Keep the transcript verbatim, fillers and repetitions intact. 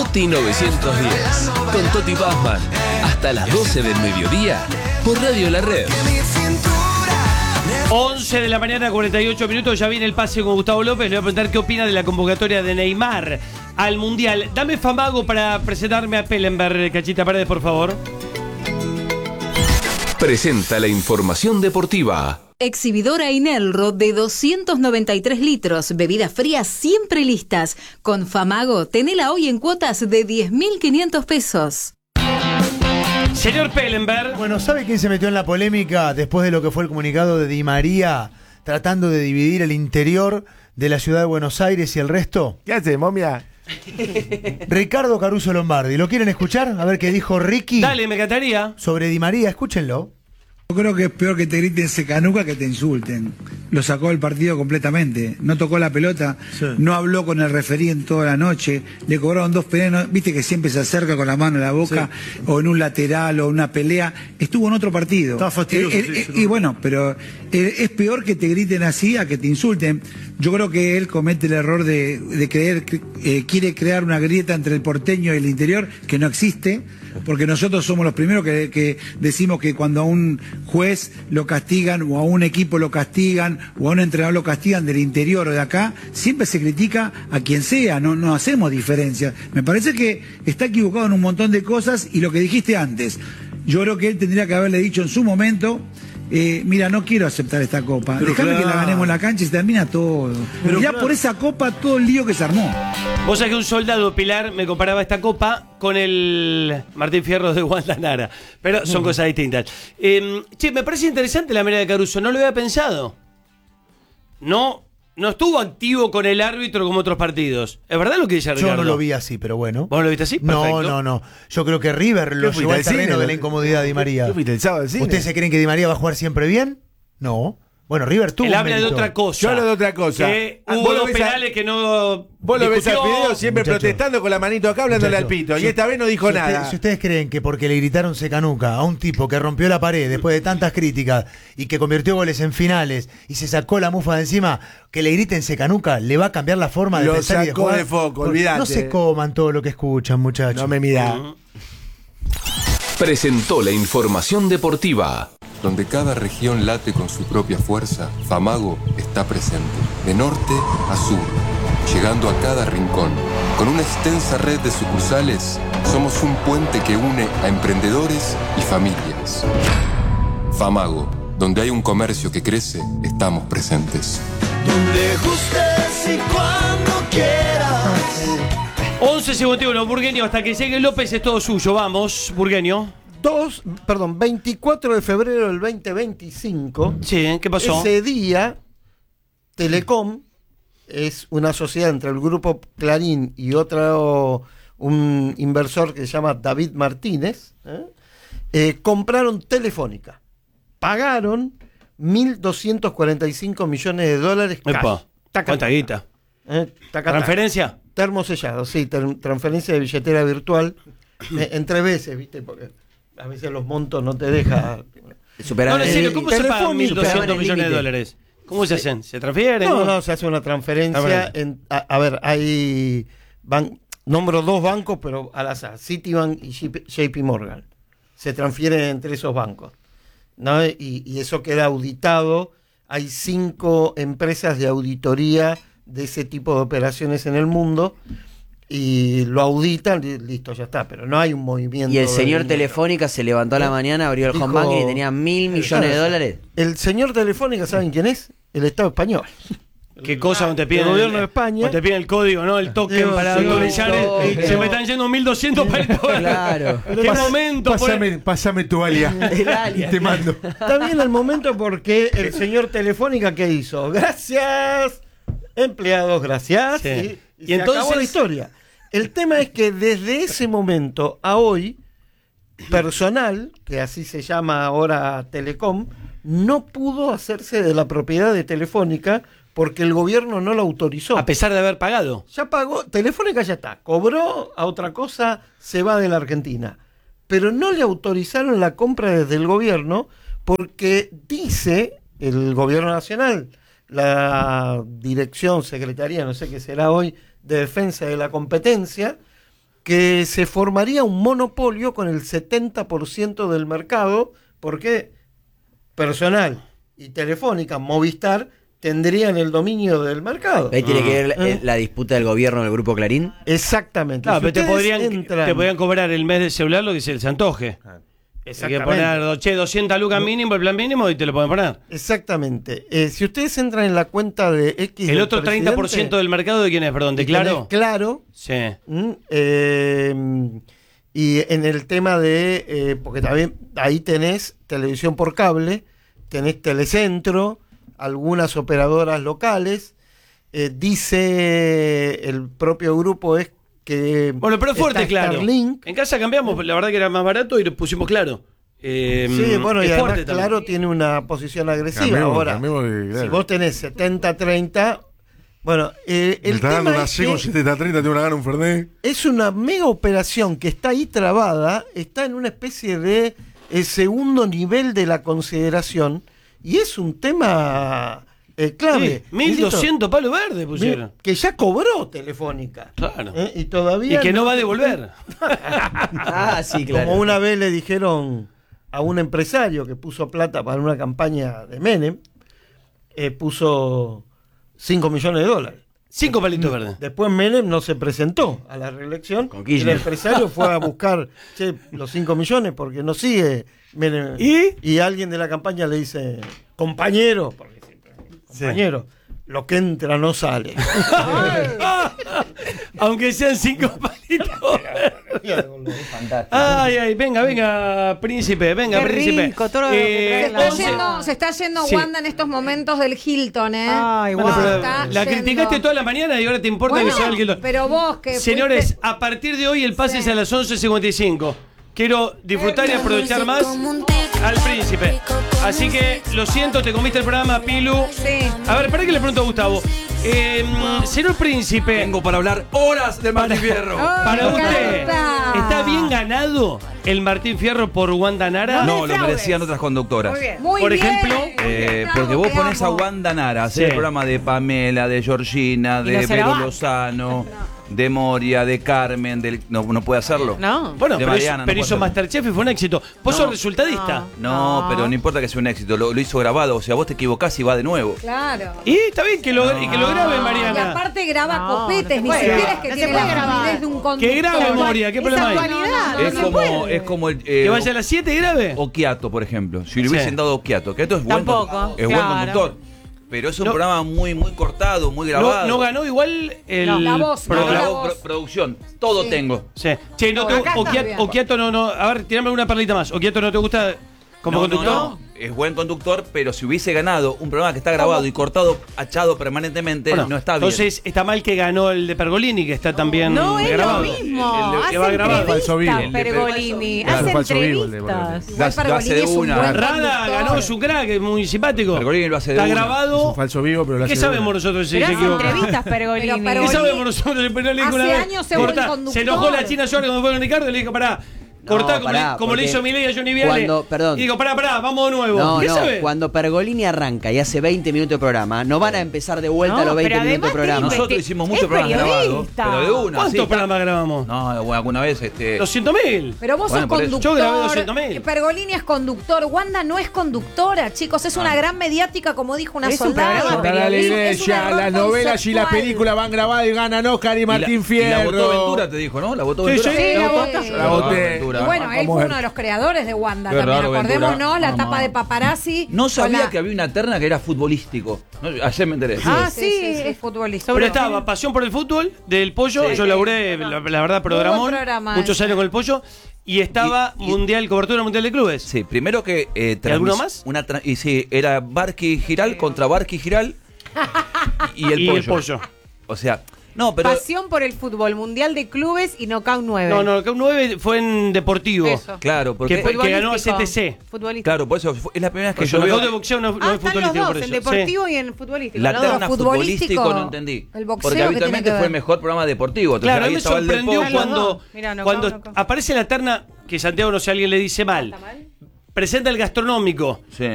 Tuti novecientos diez, con Toti Pazman, hasta las doce del mediodía, por Radio La Red. once de la mañana, cuarenta y ocho minutos, ya viene el pase con Gustavo López. Le voy a preguntar qué opina de la convocatoria de Neymar al Mundial. Dame Famago para presentarme a Pellenberg, Cachita Paredes, por favor. Presenta la información deportiva. Exhibidora Inelro de doscientos noventa y tres litros, bebidas frías siempre listas. Con Famago, tenela hoy en cuotas de diez mil quinientos pesos. Señor Pellenberg. Bueno, ¿sabe quién se metió en la polémica después de lo que fue el comunicado de Di María tratando de dividir el interior de la ciudad de Buenos Aires y el resto? ¿Qué hace, momia? Ricardo Caruso Lombardi. ¿Lo quieren escuchar? A ver qué dijo Ricky. Dale, me encantaría. Sobre Di María, escúchenlo. Yo creo que es peor que te griten secanuca que te insulten. Lo sacó del partido completamente. No tocó la pelota, sí. No habló con el referí en toda la noche. Le cobraron dos peleas. Viste que siempre se acerca con la mano en la boca, sí. O en un lateral o una pelea. Estuvo en otro partido. Estaba fastidioso. Eh, eh, sí, y bueno, pero eh, es peor que te griten así a que te insulten. Yo creo que él comete el error de, de creer que eh, quiere crear una grieta entre el porteño y el interior que no existe. Porque nosotros somos los primeros que, que decimos que cuando a un juez lo castigan o a un equipo lo castigan o a un entrenador lo castigan del interior o de acá, siempre se critica a quien sea, no, no hacemos diferencias. Me parece que está equivocado en un montón de cosas y lo que dijiste antes, yo creo que él tendría que haberle dicho en su momento, Eh, mira, no quiero aceptar esta copa. Pero Déjame claro. que la ganemos en la cancha y se termina todo. Pero ya claro. por esa copa todo el lío que se armó. Vos sabés que un soldado, Pilar, me comparaba esta copa con el Martín Fierro de Guantanara. Pero son mm. cosas distintas. Eh, che, me parece interesante la mirada de Caruso. No lo había pensado. No, no estuvo activo con el árbitro como otros partidos. ¿Es verdad lo que dice Ricardo? Yo no lo vi así, pero bueno. ¿Vos lo viste así? Perfecto. No, no, no. Yo creo que River lo llevó al terreno de la incomodidad de Di María. ¿Qué fuiste el sábado al cine? ¿Ustedes se creen que Di María va a jugar siempre bien? No. Bueno, River tuvo Él habla mérito. de otra cosa. Yo hablo de otra cosa. Que hubo dos penales a... que no. Vos lo ves al discutió. video siempre muchacho. protestando con la manito acá, hablándole muchacho. al pito. Si y esta vez no dijo si nada. Usted, si ustedes creen que porque le gritaron secanuca a un tipo que rompió la pared después de tantas críticas y que convirtió goles en finales y se sacó la mufa de encima, que le griten secanuca, le va a cambiar la forma de lo pensar y de jugar. de foco, olvídate. No se coman todo lo que escuchan, muchachos. No me mirá. Uh-huh. Presentó la información deportiva. Donde cada región late con su propia fuerza, Famago está presente, de norte a sur, llegando a cada rincón. Con una extensa red de sucursales, somos un puente que une a emprendedores y familias. Famago, donde hay un comercio que crece, estamos presentes. Donde gustes y cuando quieras. once cincuenta y uno, Burgueño, hasta que llegue López es todo suyo. Vamos, Burgueño. Dos, perdón, veinticuatro de febrero del veinte veinticinco. Sí, ¿qué pasó? Ese día, Telecom, es una sociedad entre el grupo Clarín y otro, un inversor que se llama David Martínez, ¿eh? Eh, compraron Telefónica. Pagaron mil doscientos cuarenta y cinco millones de dólares cash. Epa, taca, ¿cuánta guita? Eh, taca, ¿Transferencia? Taca. Termosellado, sí, ter- transferencia de billetera virtual. eh, entre veces, ¿viste? Porque a veces los montos no te dejan superar. No, en serio, ¿cómo se pagan mil doscientos millones de dólares? ¿Cómo se hacen? ¿Se transfieren? No, no, se hace una transferencia. A ver, en, a, a ver hay. Ban, nombro dos bancos, pero al azar: Citibank y J P Morgan. Se transfieren entre esos bancos, ¿no? Y, y eso queda auditado. Hay cinco empresas de auditoría de ese tipo de operaciones en el mundo. Y lo auditan, listo, ya está, pero no hay un movimiento. Y el señor Telefónica se levantó a la mañana, abrió el Dijo, home banking y tenía mil millones de dólares. El señor Telefónica, ¿saben quién es? El Estado español. ¿Qué cosa donde te piden el gobierno de España? Te piden el código, ¿no? El token Digo, para actualizar. Sí, se me están yendo mil doscientos para el dólar. Claro. ¿Qué Pas, momento? Pásame, por... pásame tu alia. El alia. Te mando. Está bien el momento porque el señor Telefónica, ¿qué hizo? Gracias, empleados, gracias. Sí. Y, y, y se entonces acabó la historia. El tema es que desde ese momento a hoy, personal, que así se llama ahora Telecom, no pudo hacerse de la propiedad de Telefónica porque el gobierno no lo autorizó. A pesar de haber pagado. Ya pagó, Telefónica ya está, cobró a otra cosa, se va de la Argentina. Pero no le autorizaron la compra desde el gobierno porque dice el gobierno nacional, la dirección, secretaría, no sé qué será hoy, de Defensa de la Competencia, que se formaría un monopolio con el setenta por ciento del mercado, porque Personal y Telefónica, Movistar, tendrían el dominio del mercado. Ahí tiene que ver la, ¿Eh? la disputa del gobierno del Grupo Clarín. Exactamente. Claro, Si pero te ustedes podrían, entran- te podrían cobrar el mes de celular lo que se les antoje. Hay que Exactamente. poner, che, doscientas lucas mínimo, el plan mínimo, y te lo pueden poner. Exactamente. Eh, si ustedes entran en la cuenta de X. El del otro treinta por ciento presidente, del mercado, ¿de quién es? Perdón, ¿de y tenés Claro? Claro. Sí. Mm, eh, y en el tema de, eh, porque también ahí tenés televisión por cable, tenés Telecentro, algunas operadoras locales, eh, dice el propio grupo es que... Bueno, pero es fuerte, está Claro. Starlink. En casa cambiamos, la verdad que era más barato y lo pusimos Claro. Eh, Sí, bueno, y es además fuerte también. Claro tiene una posición agresiva. Cambiemos, Ahora, cambiemos de- claro. si vos tenés setenta treinta, bueno, eh, Me el está dando tema una es C con que setenta treinta, tengo una gana un Fernet. es una mega operación que está ahí trabada, está en una especie de eh, segundo nivel de la consideración y es un tema eh, clave. Sí, mil doscientos palos verdes pusieron. Que ya cobró Telefónica. Claro. ¿eh? Y todavía. Y que no va a devolver. Ah, sí, claro. Como una vez le dijeron a un empresario que puso plata para una campaña de Menem, eh, puso cinco millones de dólares. Cinco palitos verdes. Después Menem no se presentó a la reelección. Con Y el Kirchner. empresario fue a buscar che, los cinco millones porque no sigue Menem. ¿Y? Y alguien de la campaña le dice, compañero, porque siempre, compañero, lo que entra no sale. Aunque sean cinco palitos. Ay, ay, venga, venga, príncipe, venga, Qué príncipe. rico, todo lo que trae Eh, la Se está once- yendo, se está yendo Sí. Wanda en estos momentos del Hilton, ¿eh? Ay, Bueno, guau. pero está la yendo. criticaste toda la mañana y ahora te importa Bueno, que sea el Hilton. pero vos que Señores, fuiste- a partir de hoy el pase es a las once cincuenta y cinco. Quiero disfrutar y aprovechar más al príncipe. Así que lo siento, te comiste el programa, Pilu. Sí. A ver, para que le pregunto a Gustavo. Eh, señor príncipe, Tengo para hablar horas de Martín Fierro. para me usted, encanta. ¿está bien ganado el Martín Fierro por Wanda Nara? No, lo defraudes. merecían otras conductoras. Muy bien. Muy Por bien. ejemplo, Eh, Gustavo, porque vos te ponés a amo. Wanda Nara a hacer Sí. el programa de Pamela, de Georgina, Y de no se la Vero banca. Lozano, de Moria, de Carmen, del, no, no puede hacerlo. No. Bueno, de pero, Mariana, hizo, no pero puede hizo hacerlo. Masterchef y fue un éxito. Vos No. sos resultadista. No, No. pero no importa que sea un éxito, lo, lo hizo grabado, o sea, vos te equivocás y va de nuevo. Claro. Y está bien que lo, y que lo grabe, Y Mariana. aparte graba No, copetes, no ni se puede siquiera grabar. es que No se tiene puede la grabar. rapidez de un conductor. Que grabe, Moria, ¿qué Es problema hay? actualidad, no es, se como, puede. es como el. eh, Que vaya a las siete y grabe. Okiato, por ejemplo. Si le Sí. hubiesen dado Okiato, Okiato es buen, Tampoco, con- es buen claro. conductor. Pero es un No. programa muy, muy cortado, muy No, grabado. no ganó igual el. No. La voz, pro- no, Pero la la voz. pro- producción, todo Sí. tengo. Sí. Che, no te, Acá está Okiato, bien. Okiato no, no. A ver, tirame una perlita más. ¿Okiato no te gusta como No, no, conductor? no. Es buen conductor, pero si hubiese ganado un programa que está grabado y cortado, achado permanentemente, Bueno, no está bien. entonces está mal que ganó el de Pergolini, que está también No es grabado. lo mismo. El de- que va Hace grabado. Falso vivo. entrevistas, El de Pergolini. Claro, Hace falso vivo el de entrevistas. Igual Lo hace Pergolini de es un una. buen Rada conductor. ganó, es un crack, es muy simpático. Pergolini lo hace de Está una. Es grabado. un falso vivo, pero lo ¿Qué hace de sabemos una. nosotros si Pero se hace equivoca? entrevistas, Pergolini. Pero ¿Qué Pergolini- sabemos nosotros? Pero le dijo Hace una vez, años es buen cortá. conductor. Se enojó la China Suárez cuando fue con Ricardo y le dijo, pará, No, cortá como, pará, le, como le porque hizo Milei a Johnny Viale. cuando- perdón. Y digo, pará, pará, vamos de nuevo. No, ¿Qué no, sabe? cuando Pergolini arranca y hace veinte minutos de programa, no van a empezar de vuelta No, los veinte pero minutos de además programa. tiene Nosotros Este- hicimos es muchos programas grabados, periodista. pero de una. ¿Cuántos sí, programas grabamos? No, bueno, alguna vez este. doscientos mil. Pero vos Bueno, sos por eso. conductor. Yo grabé doscientos mil. eh, Pergolini es conductor. Wanda no es conductora, chicos. Es una gran mediática, como dijo una Es un soldada. programa Está la Es un- ley es un ya, error las novelas y las conceptual. películas van grabadas y ganan Oscar y y la- Martín y la votó Fierro. Ventura, te dijo, ¿no? La votó Sí, Ventura. sí, la la voté. votó. La voté. Ventura. Y bueno, él Vamos fue a uno de los creadores de Wanda Qué también. raro, Acordémonos, Ventura. la No, tapa no. de paparazzi. No con sabía la- que había una terna que era futbolístico. No, ayer me enteré. Ah, Sí, sí, sí, sí, es futbolista. Pero estaba Pasión por el Fútbol, del Pollo. Sí. Yo laburé, la, la verdad, Muy buen programón. programa Muchos ese. años con el Pollo. Y estaba Y- y- Mundial, cobertura mundial de clubes. Sí, primero que. Eh, ¿Y alguno transmis- más? Una tra- y sí, era Barqui Giral contra Barqui Giral y el Y pollo. el Pollo. O sea, no, pero. Pasión por el fútbol, Mundial de Clubes y Knockout nueve. No, no, el nueve fue en Deportivo. Eso. Claro, porque. Que, que ganó a C Futbolístico. C C. Futbolístico. Claro, por eso fue- es la primera vez que Porque yo el veo. de boxeo no, no Ah, es están los futbolístico por dos, eso. en deportivo y en futbolístico. La ¿no? terna futbolístico, futbolístico no entendí. el boxeo, Porque ¿qué habitualmente tiene que fue ver? mejor programa deportivo. Entonces Claro, a ahí mí me estaba el del sorprendió pollo. cuando, Mirá, no, cuando no, no. aparece la terna que Santiago, no sé, alguien le dice mal. ¿Está mal? Presenta el gastronómico. Sí.